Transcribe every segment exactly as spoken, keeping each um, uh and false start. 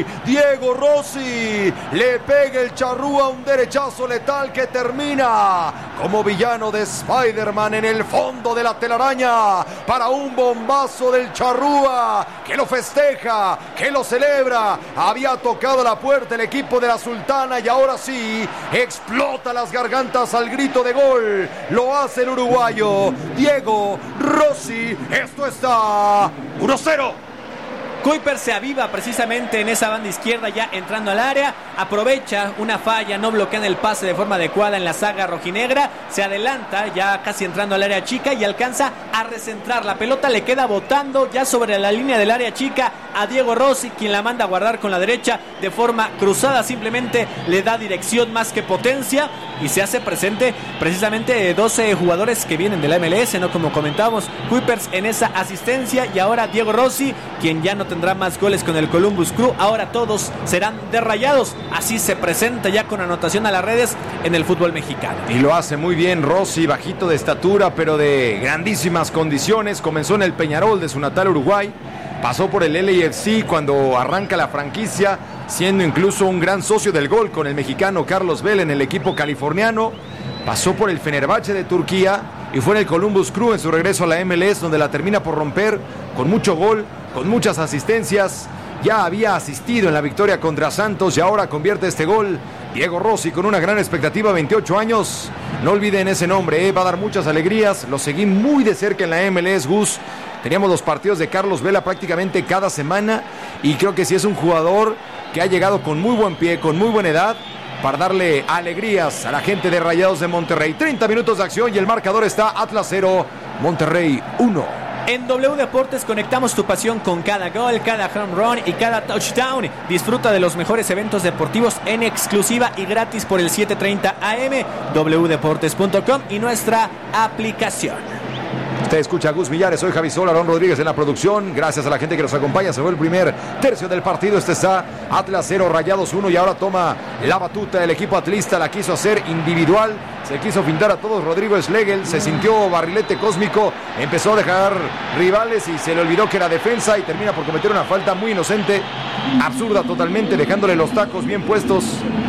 Diego Rossi le pega el charrúa, un derechazo letal que termina como villano de Spider-Man en el fondo de la telaraña para un bombazo del charrúa que lo festeja, que lo celebra. Había tocado la puerta el equipo de la Sultana y ahora sí explota las gargantas al grito de gol. Lo hace el uruguayo Diego Rossi. Esto está uno cero. Kuipers se aviva precisamente en esa banda izquierda ya entrando al área, aprovecha una falla, no bloquean el pase de forma adecuada en la saga rojinegra, se adelanta ya casi entrando al área chica y alcanza a recentrar, la pelota le queda botando ya sobre la línea del área chica a Diego Rossi, quien la manda a guardar con la derecha de forma cruzada, simplemente le da dirección más que potencia y se hace presente precisamente doce jugadores que vienen de la M L S, ¿no? Como comentábamos, Kuipers en esa asistencia y ahora Diego Rossi, quien ya no tendrá más goles con el Columbus Crew, ahora todos serán de Rayados, así se presenta ya con anotación a las redes en el fútbol mexicano. Y lo hace muy bien Rossi, bajito de estatura, pero de grandísimas condiciones, comenzó en el Peñarol de su natal Uruguay, pasó por el L A F C cuando arranca la franquicia, siendo incluso un gran socio del gol con el mexicano Carlos Vela en el equipo californiano, pasó por el Fenerbahce de Turquía y fue en el Columbus Crew en su regreso a la M L S, donde la termina por romper con mucho gol, con muchas asistencias. Ya había asistido en la victoria contra Santos y ahora convierte este gol Diego Rossi con una gran expectativa, veintiocho años. No olviden ese nombre, eh, va a dar muchas alegrías. Lo seguí muy de cerca en la M L S, Gus. Teníamos los partidos de Carlos Vela prácticamente cada semana y creo que sí es un jugador que ha llegado con muy buen pie, con muy buena edad, para darle alegrías a la gente de Rayados de Monterrey. treinta minutos de acción y el marcador está Atlas cero, Monterrey uno. En W Deportes conectamos tu pasión con cada gol, cada home run y cada touchdown. Disfruta de los mejores eventos deportivos en exclusiva y gratis por el setecientos treinta A M, doble u deportes punto com y nuestra aplicación. Usted escucha a Gus Millares, soy Javi Sol, Aarón Rodríguez en la producción. Gracias a la gente que nos acompaña. Se fue el primer tercio del partido. Este está Atlas cero, Rayados uno y ahora toma la batuta el equipo atlista. La quiso hacer individual, se quiso pintar a todos Rodrigo Schlegel, se sintió barrilete cósmico, empezó a dejar rivales y se le olvidó que era defensa y termina por cometer una falta muy inocente, absurda totalmente, dejándole los tacos bien puestos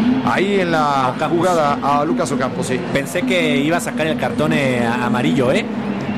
ahí en la jugada a Lucas Ocampo. Sí. Pensé que iba a sacar el cartón eh, amarillo, ¿eh?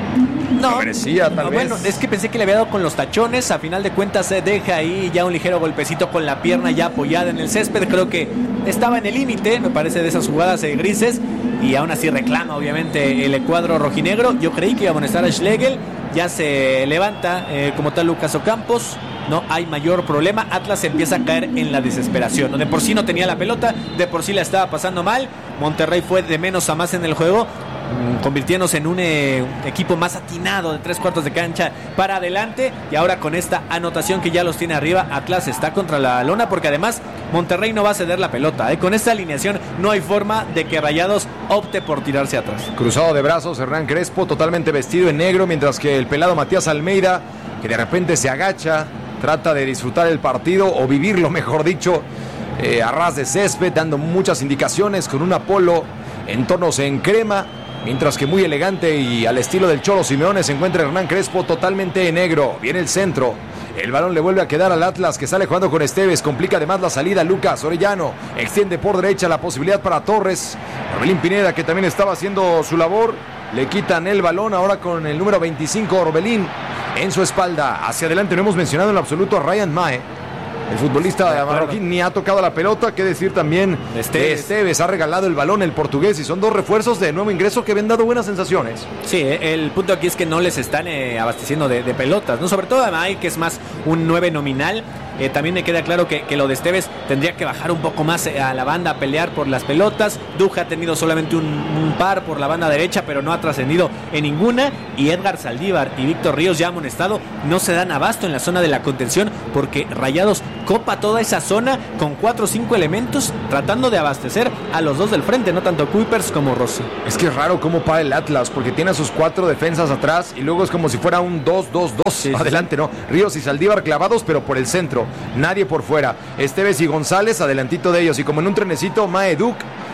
No, merecía, tal no, vez. Bueno, es que pensé que le había dado con los tachones. A final de cuentas se deja ahí ya un ligero golpecito con la pierna ya apoyada en el césped. Creo que estaba en el límite, me parece, de esas jugadas eh, grises. Y aún así reclama obviamente el cuadro rojinegro. Yo creí que iba a amonestar a Schlegel. Ya se levanta eh, como tal Lucas Ocampos. No hay mayor problema. Atlas empieza a caer en la desesperación. De por sí no tenía la pelota, de por sí la estaba pasando mal. Monterrey fue de menos a más en el juego, convirtiéndose en un eh, equipo más atinado de tres cuartos de cancha para adelante. Y ahora con esta anotación que ya los tiene arriba, Atlas está contra la lona, porque además Monterrey no va a ceder la pelota, ¿eh? Con esta alineación no hay forma de que Rayados opte por tirarse atrás. Cruzado de brazos Hernán Crespo, totalmente vestido en negro, mientras que el pelado Matías Almeida, que de repente se agacha, trata de disfrutar el partido o vivirlo, mejor dicho, eh, a ras de césped, dando muchas indicaciones con un Apolo en tonos en crema. Mientras que muy elegante y al estilo del Cholo Simeone se encuentra Hernán Crespo totalmente en negro. Viene el centro. El balón le vuelve a quedar al Atlas, que sale jugando con Esteves. Complica además la salida Lucas Orellano. Extiende por derecha la posibilidad para Torres. Orbelín Pineda, que también estaba haciendo su labor. Le quitan el balón ahora con el número veinticinco, Orbelín, en su espalda. Hacia adelante no hemos mencionado en lo absoluto a Ryan Mae. El futbolista de marroquín ni ha tocado la pelota. Qué decir también de Esteves. Ha regalado el balón el portugués y son dos refuerzos de nuevo ingreso que habían dado buenas sensaciones. Sí, el punto aquí es que no les están eh, abasteciendo de, de pelotas, ¿no? Sobre todo a May, que es más un nueve nominal. Eh, también me queda claro que, que lo de Esteves tendría que bajar un poco más a la banda a pelear por las pelotas. Duja ha tenido solamente un, un par por la banda derecha, pero no ha trascendido en ninguna. Y Edgar Saldívar y Víctor Ríos, ya amonestado, no se dan abasto en la zona de la contención, porque Rayados copa toda esa zona con cuatro o cinco elementos tratando de abastecer a los dos del frente, no tanto Kuipers como Rossi. Es que es raro cómo para el Atlas, porque tiene a sus cuatro defensas atrás y luego es como si fuera un dos dos dos sí, adelante, sí. ¿No? Ríos y Saldívar clavados, pero por el centro, nadie por fuera. Esteves y González adelantito de ellos, y como en un trenecito, Mae Duc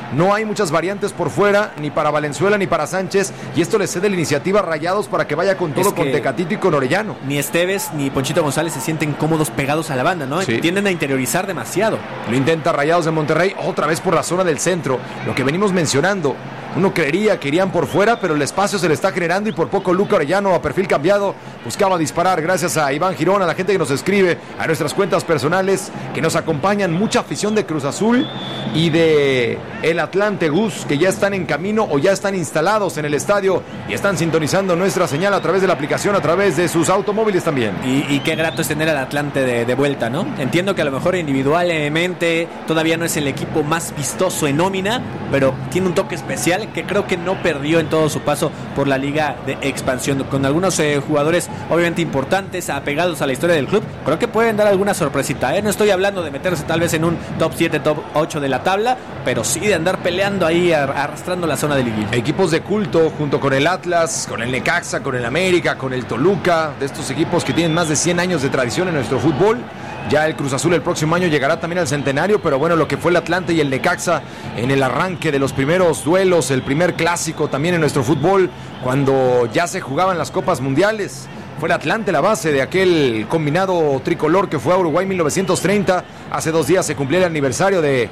no hay muchas variantes por fuera, ni para Valenzuela ni para Sánchez, y esto le cede la iniciativa a Rayados para que vaya con todo, con Tecatito y con Orellano. Ni Esteves ni Ponchito González se sienten cómodos pegados a la banda, ¿no? Sí. Tienden a interiorizar demasiado. Lo intenta Rayados de Monterrey, otra vez por la zona del centro, lo que venimos mencionando. Uno creería que irían por fuera, pero el espacio se le está generando y por poco Luca Orellano, a perfil cambiado, buscaba disparar. Gracias a Iván Girón, a la gente que nos escribe, a nuestras cuentas personales que nos acompañan, mucha afición de Cruz Azul y de el Atlante Gus, que ya están en camino o ya están instalados en el estadio y están sintonizando nuestra señal a través de la aplicación, a través de sus automóviles también. Y, y qué grato es tener al Atlante de, de vuelta, ¿no? Entiendo que a lo mejor individualmente todavía no es el equipo más vistoso en nómina, pero tiene un toque especial que creo que no perdió en todo su paso por la Liga de Expansión, con algunos eh, jugadores obviamente importantes, apegados a la historia del club. Creo que pueden dar alguna sorpresita, ¿eh? No estoy hablando de meterse tal vez en un top siete, top ocho de la tabla, pero sí de andar peleando ahí, arrastrando la zona de liguilla. Equipos de culto, junto con el Atlas, con el Necaxa, con el América, con el Toluca, de estos equipos que tienen más de cien años de tradición en nuestro fútbol. Ya el Cruz Azul el próximo año llegará también al centenario, pero bueno, lo que fue el Atlante y el Necaxa en el arranque de los primeros duelos, el primer clásico también en nuestro fútbol, cuando ya se jugaban las Copas Mundiales. Fue el Atlante la base de aquel combinado tricolor que fue a Uruguay mil novecientos treinta. Hace dos días se cumplía el aniversario de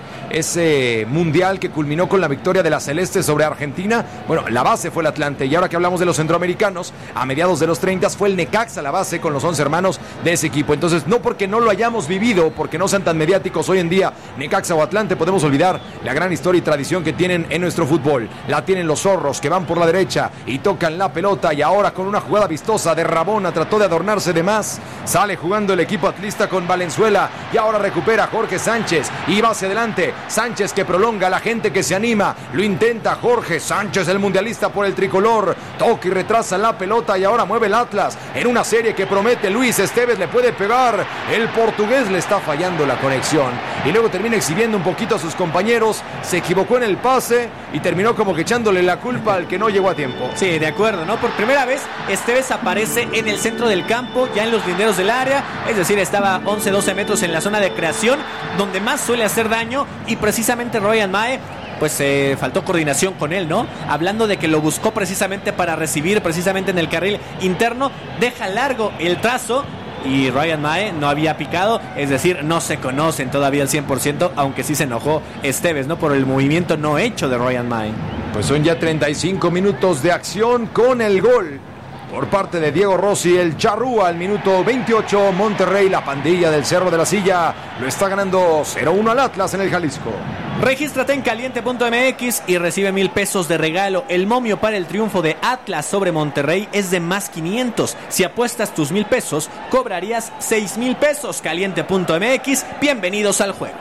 ese mundial que culminó con la victoria de la Celeste sobre Argentina. Bueno, la base fue el Atlante. Y ahora que hablamos de los centroamericanos, a mediados de los treinta fue el Necaxa la base con los once hermanos de ese equipo. Entonces, no porque no lo hayamos vivido, porque no sean tan mediáticos hoy en día, Necaxa o Atlante, podemos olvidar la gran historia y tradición que tienen en nuestro fútbol. La tienen los zorros que van por la derecha y tocan la pelota, y ahora con una jugada vistosa de Rabona trató de adornarse de más. Sale jugando el equipo atlista con Valenzuela y ahora recupera Jorge Sánchez y va hacia adelante. Sánchez que prolonga, la gente que se anima, lo intenta Jorge Sánchez, el mundialista por el tricolor, toca y retrasa la pelota y ahora mueve el Atlas en una serie que promete. Luis Esteves le puede pegar, el portugués le está fallando la conexión y luego termina exhibiendo un poquito a sus compañeros. Se equivocó en el pase y terminó como que echándole la culpa al que no llegó a tiempo. Sí, de acuerdo, ¿no? Por primera vez Esteves aparece en el centro del campo, ya en los linderos del área, es decir, estaba once doce metros en la zona de creación, donde más suele hacer daño, y precisamente Ryan Mae, pues eh, faltó coordinación con él, ¿no? Hablando de que lo buscó precisamente para recibir, precisamente en el carril interno, deja largo el trazo, y Ryan Mae no había picado, es decir, no se conocen todavía al cien por ciento, aunque sí se enojó Esteves, ¿no? Por el movimiento no hecho de Ryan Mae. Pues son ya treinta y cinco minutos de acción con el gol por parte de Diego Rossi, el Charrúa, al minuto veintiocho. Monterrey, la pandilla del Cerro de la Silla, lo está ganando cero uno al Atlas en el Jalisco. Regístrate en caliente punto m x y recibe mil pesos de regalo. El momio para el triunfo de Atlas sobre Monterrey es de más quinientos. Si apuestas tus mil pesos, cobrarías seis mil pesos. caliente punto m x, bienvenidos al juego.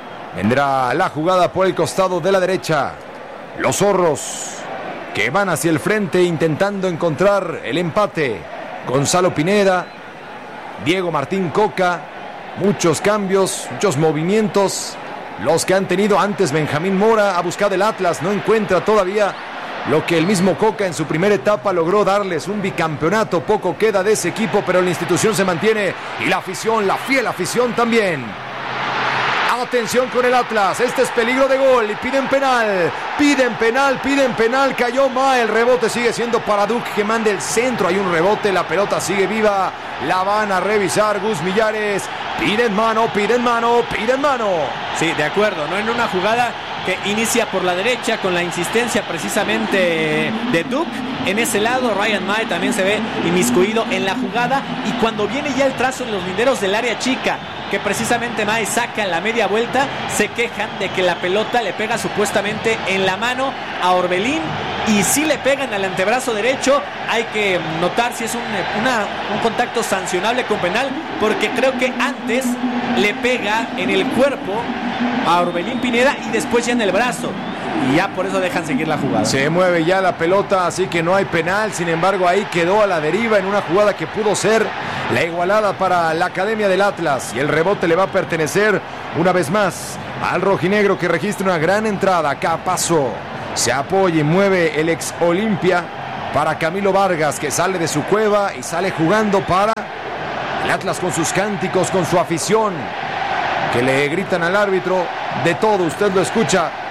Vendrá la jugada por el costado de la derecha. Los zorros que van hacia el frente intentando encontrar el empate. Gonzalo Pineda, Diego Martín Coca, muchos cambios, muchos movimientos, los que han tenido antes. Benjamín Mora ha buscado el Atlas, no encuentra todavía lo que el mismo Coca en su primera etapa logró darles, un bicampeonato. Poco queda de ese equipo, pero la institución se mantiene y la afición, la fiel afición también. Atención con el Atlas, este es peligro de gol y piden penal, piden penal, piden penal, cayó Mae, el rebote sigue siendo para Duque que manda el centro, hay un rebote, la pelota sigue viva, la van a revisar Gus Millares, piden mano, piden mano, piden mano. Sí, de acuerdo, ¿no? En una jugada que inicia por la derecha con la insistencia precisamente de Duke. En ese lado Ryan Mae también se ve inmiscuido en la jugada, y cuando viene ya el trazo en los linderos del área chica, que precisamente Mae saca en la media vuelta, se quejan de que la pelota le pega supuestamente en la mano a Orbelín, y si le pegan al antebrazo derecho, hay que notar si es un, una, un contacto sancionable con penal, porque creo que antes le pega en el cuerpo a Orbelín Pineda y después ya en el brazo, y ya por eso dejan seguir la jugada. Se mueve ya la pelota, así que no hay penal. Sin embargo, ahí quedó a la deriva en una jugada que pudo ser la igualada para la Academia del Atlas, y el rebote le va a pertenecer una vez más al rojinegro, que registra una gran entrada. Capazo se apoya y mueve el ex Olimpia para Camilo Vargas, que sale de su cueva y sale jugando para el Atlas con sus cánticos, con su afición, que le gritan al árbitro de todo. Usted lo escucha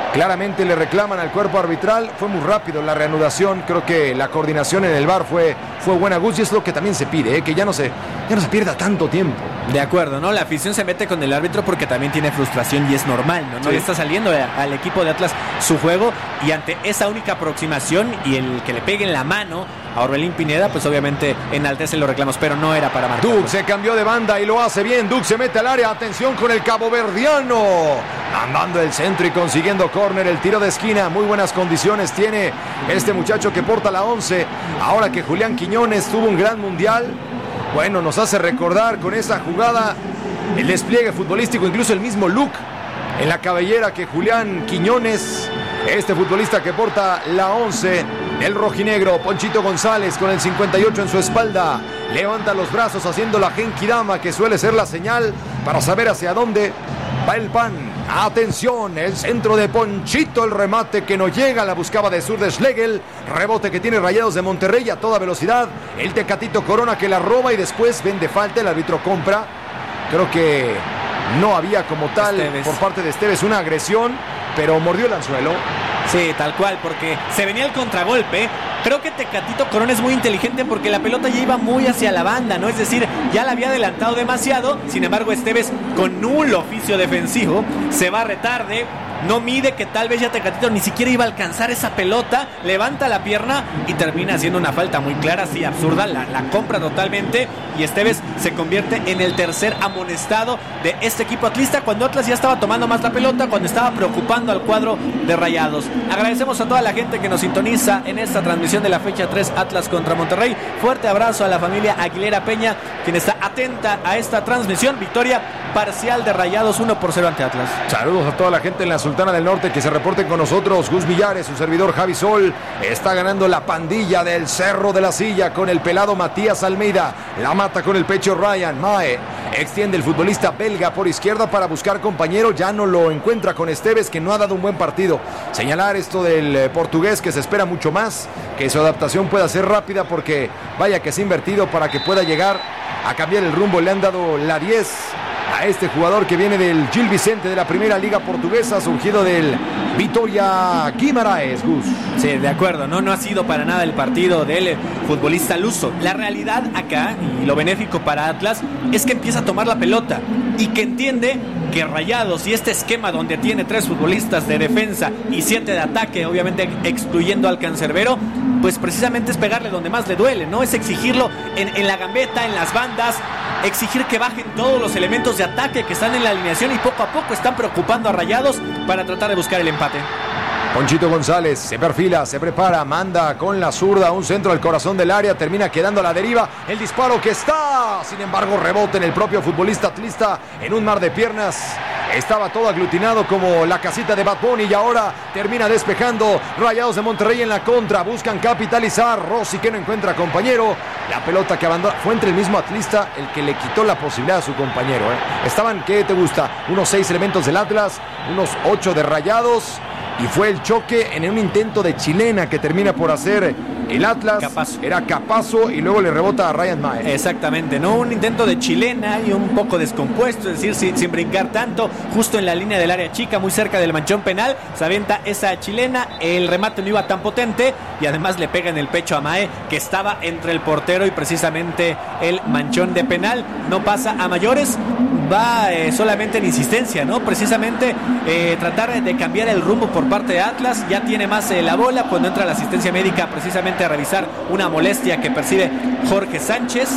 Claramente le reclaman al cuerpo arbitral. Fue muy rápido la reanudación. Creo que la coordinación en el V A R fue, fue buena, Gus, y es lo que también se pide, ¿eh? que ya no, se, ya no se pierda tanto tiempo. De acuerdo, ¿no? La afición se mete con el árbitro porque también tiene frustración y es normal, ¿no? No Sí. le está saliendo al equipo de Atlas su juego, y ante esa única aproximación y el que le pegue en la mano a Orbelín Pineda, pues obviamente enaltece los reclamos, pero no era para marcar. Duk se cambió de banda y lo hace bien. Duk se mete al área. Atención con el caboverdiano. Andando el centro y consiguiendo córner. El tiro de esquina. Muy buenas condiciones tiene este muchacho que porta la once. Ahora que Julián Quiñones tuvo un gran mundial. Bueno, nos hace recordar con esa jugada el despliegue futbolístico, incluso el mismo look en la cabellera que Julián Quiñones, este futbolista que porta la once del rojinegro. Ponchito González con el cincuenta y ocho en su espalda, levanta los brazos haciendo la genkidama, que suele ser la señal para saber hacia dónde va el pan. Atención, el centro de Ponchito, el remate que no llega, la buscaba de sur de Schlegel, rebote que tiene Rayados de Monterrey a toda velocidad, el Tecatito Corona que la roba y después vende falta, el árbitro compra. Creo que no había como tal Esteves. por parte de Esteves una agresión, pero mordió el anzuelo. Sí, tal cual, porque se venía el contragolpe. Creo que Tecatito Corona es muy inteligente porque la pelota ya iba muy hacia la banda, ¿no? Es decir, ya la había adelantado demasiado. Sin embargo, Esteves, con nulo oficio defensivo, se va retarde, no mide que tal vez ya Tecatito ni siquiera iba a alcanzar esa pelota, levanta la pierna y termina haciendo una falta muy clara, sí, absurda, la, la compra totalmente, y Esteves se convierte en el tercer amonestado de este equipo atlista, cuando Atlas ya estaba tomando más la pelota, cuando estaba preocupando al cuadro de Rayados. Agradecemos a toda la gente que nos sintoniza en esta transmisión de la fecha tres, Atlas contra Monterrey. Fuerte abrazo a la familia Aguilera Peña, quien está atenta a esta transmisión. Victoria parcial de Rayados, uno por cero ante Atlas. Saludos a toda la gente en la Sultana del Norte que se reporten con nosotros. Gus Villares, su servidor Javi Sol. Está ganando la pandilla del Cerro de la Silla con el pelado Matías Almeida. La mata con el pecho Ryan Mae. Extiende el futbolista belga por izquierda para buscar compañero. Ya no lo encuentra con Esteves, que no ha dado un buen partido. Señalar esto del eh, portugués, que se espera mucho más, que su adaptación pueda ser rápida, porque vaya que se ha invertido para que pueda llegar a cambiar el rumbo. Le han dado la diez a este jugador que viene del Gil Vicente de la Primera Liga Portuguesa, surgido del Vitória Guimaraes, Gus. Sí, de acuerdo, no, no ha sido para nada el partido del futbolista luso. La realidad acá, y lo benéfico para Atlas, es que empieza a tomar la pelota y que entiende que Rayados y este esquema donde tiene tres futbolistas de defensa y siete de ataque, obviamente excluyendo al Cancerbero, pues precisamente es pegarle donde más le duele, ¿no? Es exigirlo en, en la gambeta, en las bandas, exigir que bajen todos los elementos de ataque que están en la alineación, y poco a poco están preocupando a Rayados para tratar de buscar el empate. Ponchito González se perfila, se prepara, manda con la zurda un centro al corazón del área, termina quedando a la deriva, el disparo que está, sin embargo rebote en el propio futbolista atlista en un mar de piernas. Estaba todo aglutinado como la casita de Bad Bunny y ahora termina despejando. Rayados de Monterrey en la contra, buscan capitalizar. Rossi que no encuentra compañero. La pelota que abandona, fue entre el mismo atlista el que le quitó la posibilidad a su compañero, ¿eh? Estaban, ¿qué te gusta? Unos seis elementos del Atlas, unos ocho de Rayados. Y fue el choque en un intento de chilena que termina por hacer el Atlas. Capazo. Era Capazo y luego le rebota a Ryan Mae. Exactamente, ¿no? Un intento de chilena y un poco descompuesto, es decir, sin, sin brincar tanto, justo en la línea del área chica, muy cerca del manchón penal, se avienta esa chilena, el remate no iba tan potente y además le pega en el pecho a Mae, que estaba entre el portero y precisamente el manchón de penal. No pasa a mayores, va eh, solamente en insistencia, ¿no? Precisamente eh, tratar de cambiar el rumbo por parte de Atlas. Ya tiene más eh, la bola cuando entra la asistencia médica precisamente a revisar una molestia que percibe Jorge Sánchez,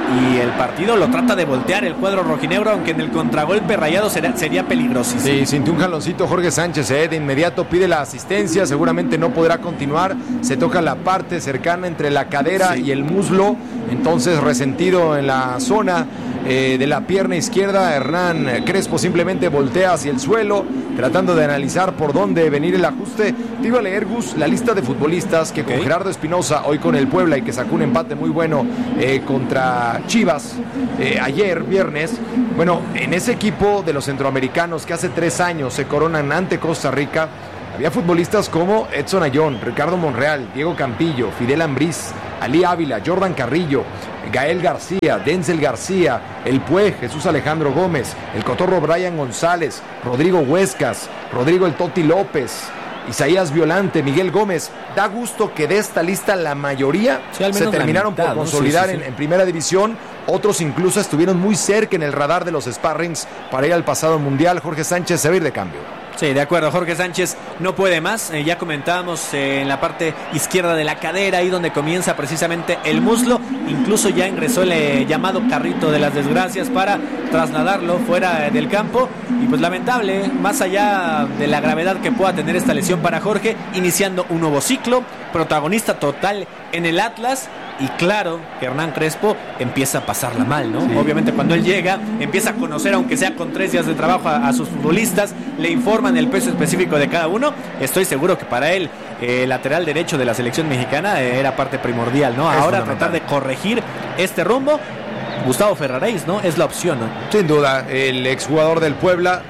y el partido lo trata de voltear el cuadro rojinegro, aunque en el contragolpe Rayado sería, sería peligrosísimo. Sí, sintió un jaloncito Jorge Sánchez, eh, de inmediato pide la asistencia, seguramente no podrá continuar, se toca la parte cercana entre la cadera sí. y el muslo, entonces resentido en la zona eh, de la pierna izquierda. Hernán Crespo simplemente voltea hacia el suelo, tratando de analizar por dónde venir el ajuste. Te iba a leer, Gus, la lista de futbolistas que okay. con Gerardo Espinosa, hoy con el Puebla, y que sacó un empate muy bueno eh, contra Chivas eh, ayer, viernes. Bueno, en ese equipo de los centroamericanos que hace tres años se coronan ante Costa Rica, Había futbolistas como Edson Ayón, Ricardo Monreal, Diego Campillo, Fidel Ambriz, Ali Ávila, Jordan Carrillo, Gael García, Denzel García, El Pue, Jesús Alejandro Gómez, el Cotorro Brian González, Rodrigo Huescas, Rodrigo El Toti López, Isaías Violante, Miguel Gómez. Da gusto que de esta lista la mayoría sí, se terminaron mitad, por consolidar ¿no? sí, sí, sí. En, en primera división. Otros incluso estuvieron muy cerca en el radar de los sparrings para ir al pasado mundial. Jorge Sánchez se va a ir de cambio. Sí, de acuerdo, Jorge Sánchez no puede más, eh, ya comentábamos eh, en la parte izquierda de la cadera, ahí donde comienza precisamente el muslo, incluso ya ingresó el eh, llamado carrito de las desgracias para trasladarlo fuera del campo, y pues lamentable, más allá de la gravedad que pueda tener esta lesión para Jorge, iniciando un nuevo ciclo, protagonista total en el Atlas. Y claro que Hernán Crespo empieza a pasarla mal, ¿no? Sí. Obviamente cuando él llega, empieza a conocer, aunque sea con tres días de trabajo, a, a sus futbolistas, le informan el peso específico de cada uno. Estoy seguro que para él, el eh, lateral derecho de la selección mexicana eh, era parte primordial, ¿no? Es Ahora tratar de corregir este rumbo. Gustavo Ferraréis, ¿no? Es la opción, ¿no? Sin duda, el exjugador del Puebla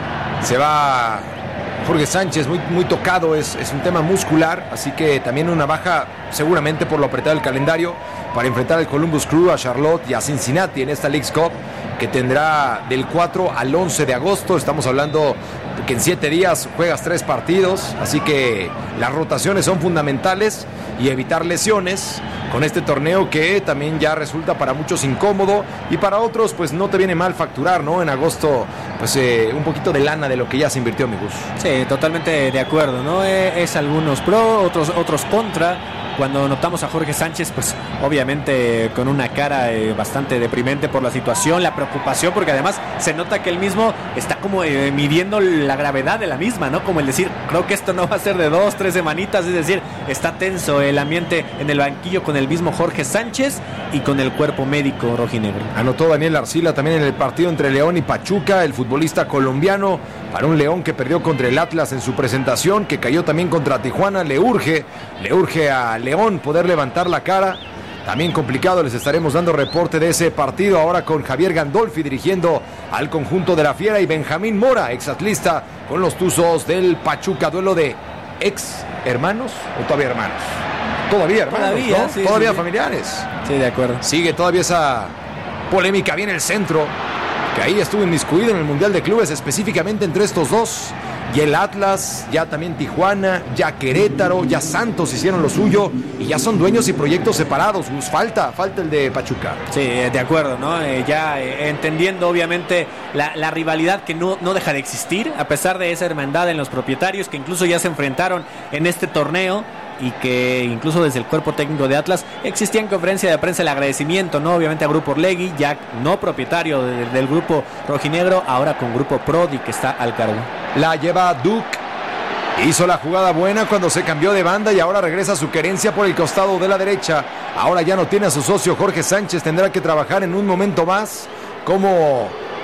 se va... Jorge Sánchez muy, muy tocado, es, es un tema muscular, así que también una baja seguramente por lo apretado del calendario para enfrentar al Columbus Crew, a Charlotte y a Cincinnati en esta Leagues Cup que tendrá del cuatro al once de agosto. Estamos hablando que en siete días juegas tres partidos, así que las rotaciones son fundamentales y evitar lesiones con este torneo que también ya resulta para muchos incómodo y para otros pues no te viene mal facturar, ¿no? En agosto pues eh, un poquito de lana de lo que ya se invirtió, mi Gus. Sí, totalmente de acuerdo, ¿no? Eh, es algunos pro, otros, otros contra. Cuando notamos a Jorge Sánchez, pues obviamente con una cara eh, bastante deprimente por la situación, la preocupación, porque además se nota que él mismo está como eh, midiendo la gravedad de la misma, ¿no? Como el decir, creo que esto no va a ser de dos, tres semanitas, es decir, está tenso el ambiente en el banquillo con el mismo Jorge Sánchez y con el cuerpo médico rojinegro. Anotó Daniel Arcila también en el partido entre León y Pachuca, el futbolista colombiano, para un León que perdió contra el Atlas en su presentación, que cayó también contra Tijuana. Le urge, le urge a León poder levantar la cara. También complicado, les estaremos dando reporte de ese partido ahora con Javier Gandolfi dirigiendo al conjunto de la Fiera y Benjamín Mora, exatlista con los Tuzos del Pachuca. Duelo de ex hermanos o todavía hermanos. Todavía hermanos, todavía, ¿no? sí, todavía sí, familiares. Sí, de acuerdo. Sigue todavía esa polémica bien el centro, que ahí estuvo inmiscuido en el Mundial de Clubes, específicamente entre estos dos. Y el Atlas, ya también Tijuana, ya Querétaro, ya Santos hicieron lo suyo y ya son dueños y proyectos separados. Gus, falta, falta el de Pachuca. Sí, de acuerdo, ¿no? Eh, ya eh, entendiendo obviamente la, la rivalidad que no, no deja de existir, a pesar de esa hermandad en los propietarios que incluso ya se enfrentaron en este torneo. Y que incluso desde el cuerpo técnico de Atlas existía en conferencia de prensa el agradecimiento, ¿no? Obviamente a Grupo Orlegui, ya no propietario de, del grupo rojinegro, ahora con Grupo Prodi que está al cargo. La lleva Duke, hizo la jugada buena cuando se cambió de banda y ahora regresa a su querencia por el costado de la derecha. Ahora ya no tiene a su socio Jorge Sánchez, tendrá que trabajar en un momento más cómo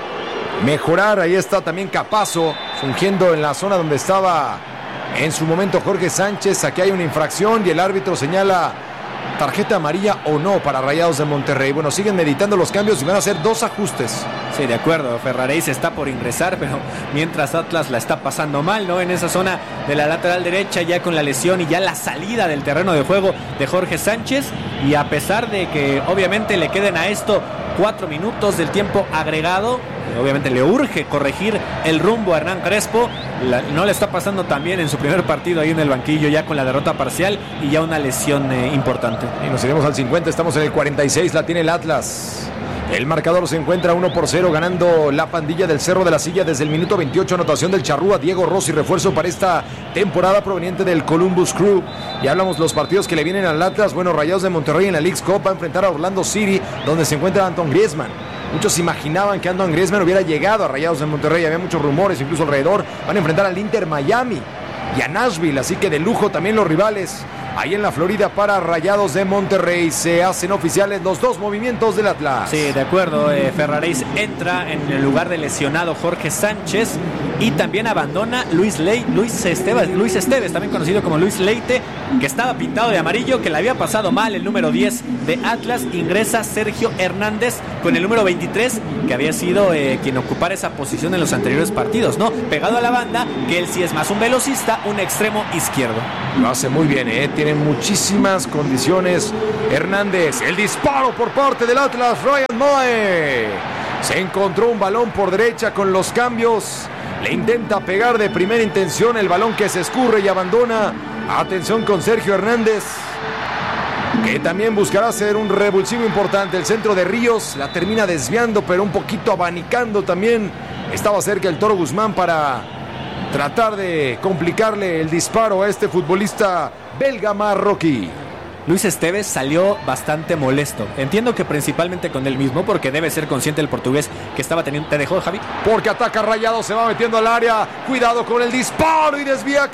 mejorar. Ahí está también Capazo, fungiendo en la zona donde estaba en su momento Jorge Sánchez. Aquí hay una infracción y el árbitro señala tarjeta amarilla o no para Rayados de Monterrey. Bueno, siguen meditando los cambios y van a hacer dos ajustes. Sí, de acuerdo, Ferraréis está por ingresar, pero mientras Atlas la está pasando mal, ¿no? En esa zona de la lateral derecha, ya con la lesión y ya la salida del terreno de juego de Jorge Sánchez, y a pesar de que obviamente le queden a esto cuatro minutos del tiempo agregado, obviamente le urge corregir el rumbo a Hernán Crespo. La, no le está pasando tan bien en su primer partido ahí en el banquillo, ya con la derrota parcial y ya una lesión eh, importante. Y nos iremos al cincuenta, estamos en el cuarenta y seis, la tiene el Atlas. El marcador se encuentra uno por cero, ganando la pandilla del Cerro de la Silla desde el minuto veintiocho. Anotación del Charrúa, Diego Rossi, refuerzo para esta temporada proveniente del Columbus Crew. Y hablamos los partidos que le vienen al Atlas. Bueno, Rayados de Monterrey en la Leagues Cup va a enfrentar a Orlando City, donde se encuentra Anton Griezmann. Muchos imaginaban que Anton Griezmann hubiera llegado a Rayados de Monterrey, había muchos rumores incluso alrededor. Van a enfrentar al Inter Miami y a Nashville, así que de lujo también los rivales ahí en la Florida para Rayados de Monterrey. Se hacen oficiales los dos movimientos del Atlas. Sí, de acuerdo, eh, Ferraréis entra en el lugar del lesionado Jorge Sánchez y también abandona Luis Ley, Luis Esteves, Luis Esteves, también conocido como Luis Leite, que estaba pintado de amarillo, que le había pasado mal el número diez de Atlas. Ingresa Sergio Hernández con el número veintitrés, que había sido eh, quien ocupara esa posición en los anteriores partidos, ¿no? Pegado a la banda, que él sí es más un velocista, un extremo izquierdo. Lo hace muy bien, ¿eh? Tiene muchísimas condiciones Hernández. El disparo por parte del Atlas, Ryan Moe. Se encontró un balón por derecha con los cambios. Le intenta pegar de primera intención el balón que se escurre y abandona. Atención con Sergio Hernández, que también buscará ser un revulsivo importante. El centro de Ríos la termina desviando, pero un poquito abanicando también. Estaba cerca el Toro Guzmán para tratar de complicarle el disparo a este futbolista belga marroquí. Luis Esteves salió bastante molesto. Entiendo que principalmente con él mismo, porque debe ser consciente el portugués que estaba teniendo. ¿Te dejó, Javi? Porque ataca Rayado, se va metiendo al área. Cuidado con el disparo y desvía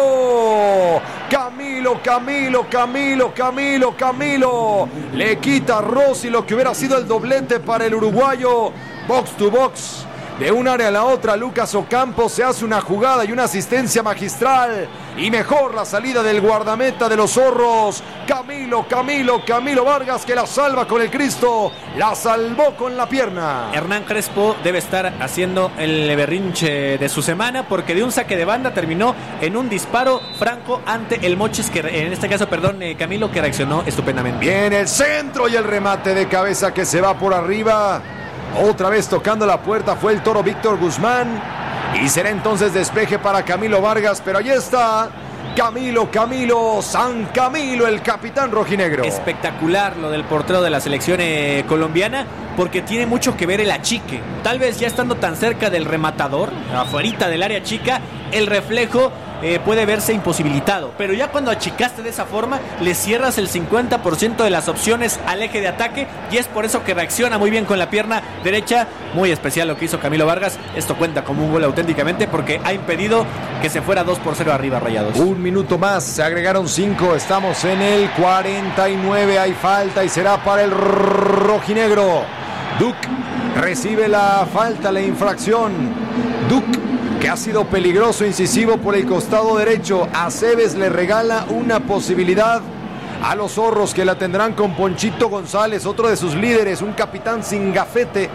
Camilo. Camilo, Camilo, Camilo, Camilo, Camilo. Le quita a Rossi lo que hubiera sido el doblete para el uruguayo. Box to box. De un área a la otra, Lucas Ocampo se hace una jugada y una asistencia magistral. Y mejor la salida del guardameta de los zorros. Camilo, Camilo, Camilo Vargas, que la salva con el Cristo. La salvó con la pierna. Hernán Crespo debe estar haciendo el berrinche de su semana, porque de un saque de banda terminó en un disparo franco ante el Mochis, que en este caso, perdón, eh, Camilo, que reaccionó estupendamente. Bien, el centro y el remate de cabeza que se va por arriba. Otra vez tocando la puerta fue el Toro Víctor Guzmán. Y será entonces despeje para Camilo Vargas. Pero ahí está Camilo, Camilo, San Camilo, el capitán rojinegro. Espectacular lo del portero de la selección eh, colombiana, porque tiene mucho que ver el achique. Tal vez ya estando tan cerca del rematador, afuerita del área chica, el reflejo eh, puede verse imposibilitado. Pero ya cuando achicaste de esa forma, le cierras el cincuenta por ciento de las opciones al eje de ataque, y es por eso que reacciona muy bien con la pierna derecha. Muy especial lo que hizo Camilo Vargas. Esto cuenta como un gol auténticamente, porque ha impedido que se fuera dos por cero arriba Rayados. Un minuto más, se agregaron cinco, estamos en el cuarenta y nueve, hay falta y será para el rojinegro. Duque recibe la falta, la infracción. Duque, que ha sido peligroso, incisivo por el costado derecho. Aceves le regala una posibilidad a los zorros, que la tendrán con Ponchito González, otro de sus líderes, un capitán sin gafete,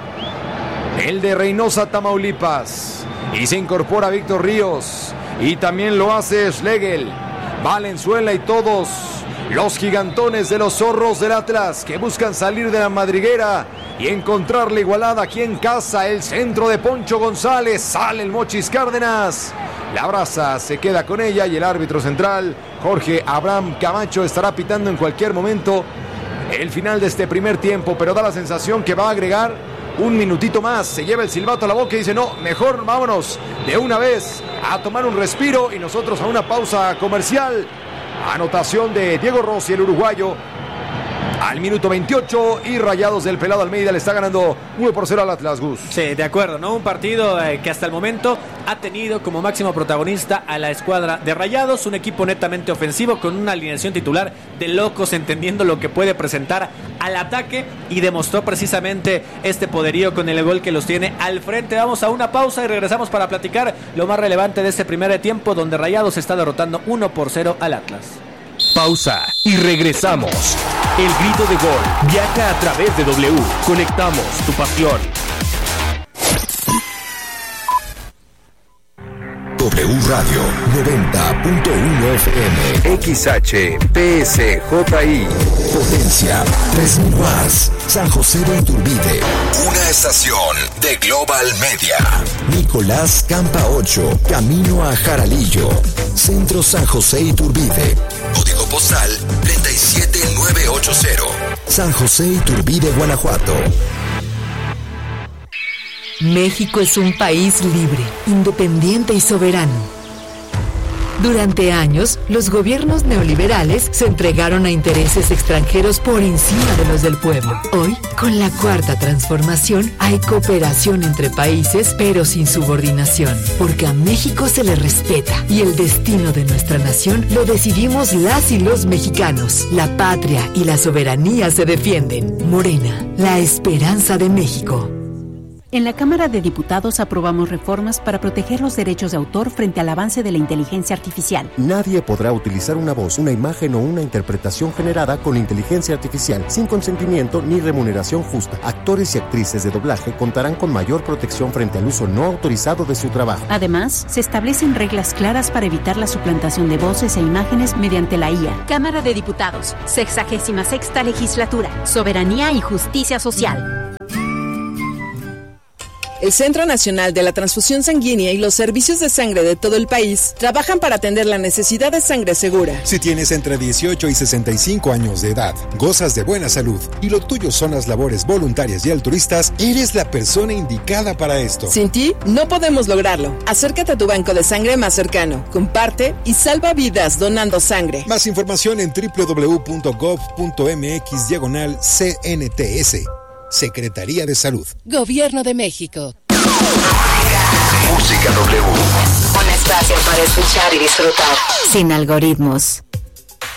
el de Reynosa, Tamaulipas. Y se incorpora Víctor Ríos, y también lo hace Schlegel, Valenzuela y todos los gigantones de los zorros del Atlas, que buscan salir de la madriguera y encontrar la igualada aquí en casa. El centro de Poncho González, sale el Mochis Cárdenas, la abraza, se queda con ella, y el árbitro central, Jorge Abraham Camacho, estará pitando en cualquier momento el final de este primer tiempo, pero da la sensación que va a agregar un minutito más. Se lleva el silbato a la boca y dice: no, mejor vámonos de una vez a tomar un respiro, y nosotros a una pausa comercial. Anotación de Diego Rossi, el uruguayo, al minuto veintiocho, y Rayados del Pelado Almeida le está ganando uno por cero al Atlas, Gus. Sí, de acuerdo, ¿no? Un partido eh, que hasta el momento ha tenido como máximo protagonista a la escuadra de Rayados, un equipo netamente ofensivo con una alineación titular de locos, entendiendo lo que puede presentar al ataque, y demostró precisamente este poderío con el gol que los tiene al frente. Vamos a una pausa y regresamos para platicar lo más relevante de este primer tiempo, donde Rayados está derrotando uno por cero al Atlas. Pausa y regresamos. El grito de gol viaja a través de W. Conectamos tu pasión. W Radio noventa punto uno F M. X H P S J I. Potencia tres mil watts. San José de Iturbide. Una estación de Global Media. Nicolás Campa ocho, camino a Jaralillo. Centro San José Iturbide. Código postal treinta y siete mil novecientos ochenta. San José Iturbide, Guanajuato. México es un país libre, independiente y soberano. Durante años, los gobiernos neoliberales se entregaron a intereses extranjeros por encima de los del pueblo. Hoy, con la cuarta transformación, hay cooperación entre países, pero sin subordinación, porque a México se le respeta, y el destino de nuestra nación lo decidimos las y los mexicanos. La patria y la soberanía se defienden. Morena, la esperanza de México. En la Cámara de Diputados aprobamos reformas para proteger los derechos de autor frente al avance de la inteligencia artificial. Nadie podrá utilizar una voz, una imagen o una interpretación generada con inteligencia artificial sin consentimiento ni remuneración justa. Actores y actrices de doblaje contarán con mayor protección frente al uso no autorizado de su trabajo. Además, se establecen reglas claras para evitar la suplantación de voces e imágenes mediante la I A. Cámara de Diputados, sexagésima sexta legislatura, soberanía y justicia social. El Centro Nacional de la Transfusión Sanguínea y los servicios de sangre de todo el país trabajan para atender la necesidad de sangre segura. Si tienes entre dieciocho y sesenta y cinco años de edad, gozas de buena salud y lo tuyo son las labores voluntarias y altruistas, eres la persona indicada para esto. Sin ti, no podemos lograrlo. Acércate a tu banco de sangre más cercano, comparte y salva vidas donando sangre. Más información en doble u doble u doble u punto gov punto eme equis diagonal C N T S. Secretaría de Salud. Gobierno de México. Música W. Un espacio para escuchar y disfrutar. Sin algoritmos.